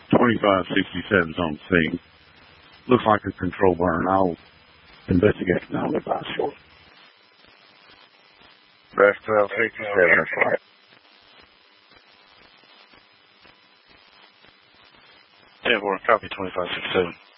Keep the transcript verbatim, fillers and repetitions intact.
twenty-five sixty-seven's on the scene. Looks like a control burn. I'll investigate and I'll advise shortly. Breast twelve sixty-seven, that's right. ten four, copy twenty-five sixty-seven.